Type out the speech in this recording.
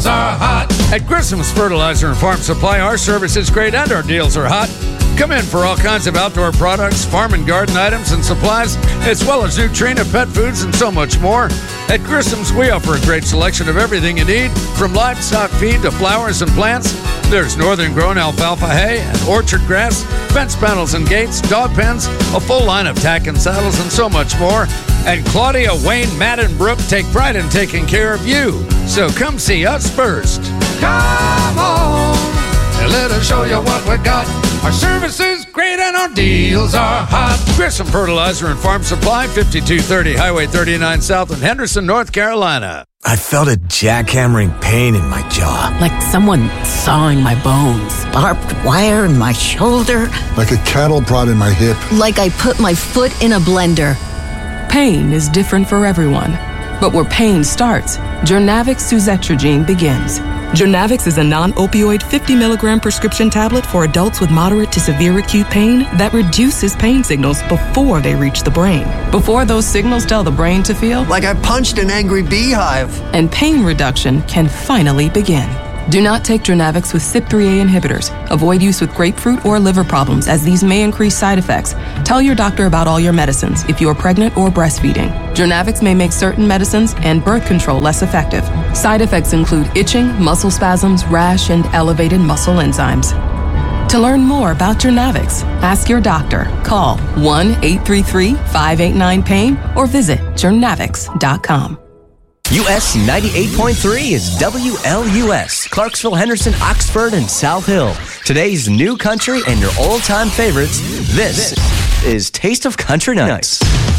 deals are hot. At Grissom's Fertilizer and Farm Supply, our service is great and our deals are hot. Come in for all kinds of outdoor products, farm and garden items and supplies, as well as Nutrena, pet foods, and so much more. At Grissom's, we offer a great selection of everything you need, from livestock feed to flowers and plants. There's northern-grown alfalfa hay and orchard grass, fence panels and gates, dog pens, a full line of tack and saddles, and so much more. And Claudia, Wayne, Matt, and Brooke take pride in taking care of you. So come see us first. Come on, and let us show you what we got. Our service is great and our deals are hot. Grissom Fertilizer and Farm Supply, 5230 Highway 39 South in Henderson, North Carolina. I felt a jackhammering pain in my jaw. Like someone sawing my bones. Barbed wire in my shoulder. Like a cattle prod in my hip. Like I put my foot in a blender. Pain is different for everyone. But where pain starts, Journavx Suzetrigine begins. Journavx is a non-opioid 50 milligram prescription tablet for adults with moderate to severe acute pain that reduces pain signals before they reach the brain. Before those signals tell the brain to feel like I punched an angry beehive. And pain reduction can finally begin. Do not take Journavx with CYP3A inhibitors. Avoid use with grapefruit or liver problems, as these may increase side effects. Tell your doctor about all your medicines if you are pregnant or breastfeeding. Journavx may make certain medicines and birth control less effective. Side effects include itching, muscle spasms, rash, and elevated muscle enzymes. To learn more about Journavx, ask your doctor. Call 1-833-589-PAIN or visit journavx.com. US 98.3 is WLUS, Clarksville, Henderson, Oxford, and South Hill. Today's new country and your old-time favorites. This is Taste of Country Nights.